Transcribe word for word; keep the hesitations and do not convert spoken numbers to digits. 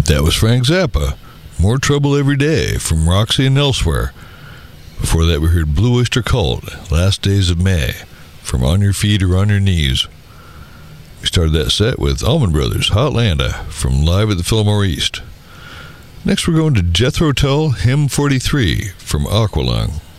That was Frank Zappa, More Trouble Every Day, from Roxy and Elsewhere. Before that, we heard Blue Oyster Cult, Last Days of May, from On Your Feet or On Your Knees. We started that set with Allman Brothers, Hotlanta, from Live at the Fillmore East. Next, we're going to Jethro Tull, Hymn forty-three, from Aqualung.